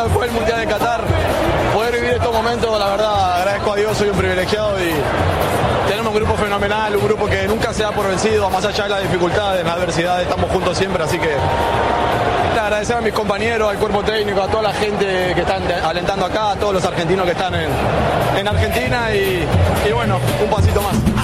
después del Mundial de Qatar, poder vivir estos momentos, la verdad, agradezco a Dios, soy un privilegiado y tenemos un grupo fenomenal, un grupo que nunca se da por vencido, más allá de las dificultades, de la adversidad, estamos juntos siempre, así que agradecer a mis compañeros, al cuerpo técnico, a toda la gente que están alentando acá, a todos los argentinos que están en Argentina y bueno, un pasito más.